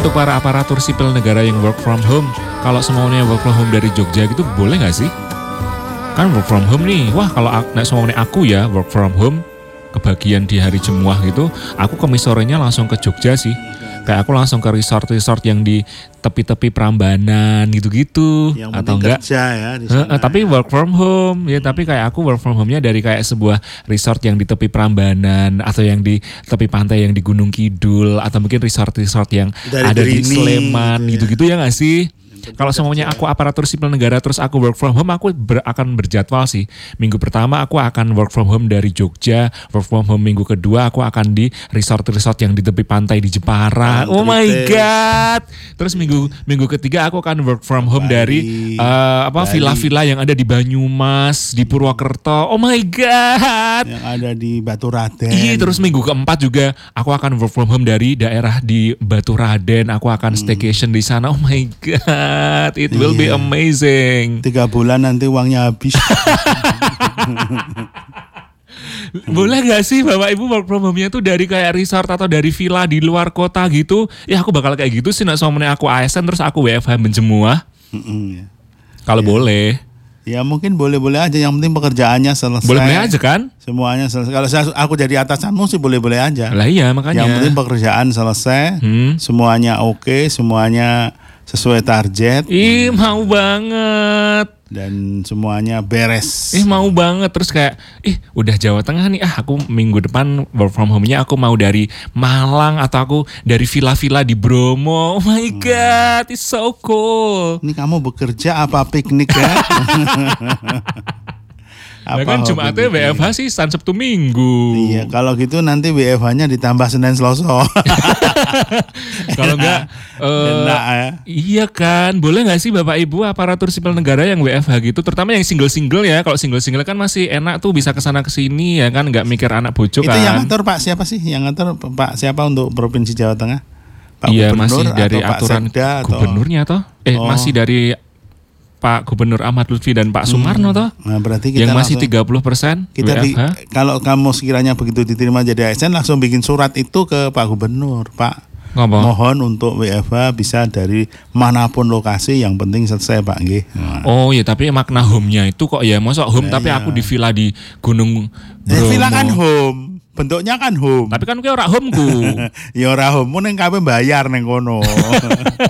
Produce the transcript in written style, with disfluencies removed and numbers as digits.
untuk para aparatur sipil negara yang work from home, kalau semuanya work from home dari Jogja gitu boleh nggak sih? Kan work from home nih, wah kalau semuanya aku ya work from home, kebagian di hari Jemuah gitu, aku kemis sorenya langsung ke Jogja sih. Kayak aku langsung ke resort-resort yang di tepi-tepi Prambanan gitu-gitu. Yang atau penting enggak kerja ya di sana. tapi work from home ya, tapi kayak aku work from home-nya dari kayak sebuah resort yang di tepi Prambanan atau yang di tepi pantai yang di Gunung Kidul atau mungkin resort-resort yang Dari ada di Drini, Sleman gitu-gitu ya nggak sih? penting Kalau semuanya aku aparatur sipil negara terus aku work from home, aku akan berjadwal sih. Minggu pertama aku akan work from home dari Jogja, work from home minggu kedua aku akan di resort-resort yang di tepi pantai di Jepara. Oh my god. Terus minggu ketiga aku akan work from home dari villa-villa yang ada di Banyumas, di Purwokerto. Oh my god. Yang ada di Baturaden. Iya, terus minggu keempat juga aku akan work from home dari daerah di Baturaden. Aku akan staycation di sana. Oh my god. It will be amazing. 3 bulan nanti uangnya habis. Boleh gak sih Bapak Ibu work from home-nya tuh dari kayak resort atau dari villa di luar kota gitu? Ya aku bakal kayak gitu sih, nak soalnya aku ASN terus aku WFH menjemuah. Kalau boleh. Ya mungkin boleh-boleh aja, yang penting pekerjaannya selesai. Boleh-boleh aja kan? Semuanya selesai. Kalau aku jadi atasanmu sih boleh-boleh aja. Lah iya makanya. Yang penting pekerjaan selesai, semuanya oke, semuanya sesuai target. Ih mau banget. Dan semuanya beres. Mau banget. Terus kayak udah Jawa Tengah nih, aku minggu depan work from home-nya aku mau dari Malang atau aku dari villa-villa di Bromo. Oh my god, it's so cool. Ini kamu bekerja apa piknik ya? Kan Jumatnya WFH sih Sabtu Minggu. Iya, kalau gitu nanti WFH-nya ditambah Senin Selasa. Kalau enggak enak ya. Iya kan, boleh nggak sih Bapak Ibu aparatur sipil negara yang WFH gitu, terutama yang single-single ya. Kalau single-single kan masih enak tuh, bisa kesana kesini ya kan, nggak mikir anak bojo kan. Itu yang ngatur Pak siapa sih? Yang ngatur Pak siapa untuk Provinsi Jawa Tengah? Pak Iya, Gubernur masih dari atau Pak aturan Sekda gubernurnya toh? Masih dari Pak Gubernur Ahmad Lutfi dan Pak Sumarno toh? Nah, berarti kita yang masih langsung, 30% kita WFH. Kalau kamu sekiranya begitu diterima jadi ASN, langsung bikin surat itu ke Pak Gubernur, Pak. Ngapa? Mohon untuk WFH bisa dari manapun lokasi, yang penting selesai Pak nggih. Oh ya, tapi makna home-nya itu kok ya, masa home tapi aku di villa di Gunung Bromo. Villa kan home, bentuknya kan home. Tapi kan kayak ora home ku. Ya ora home, ning kabeh bayar ning kono.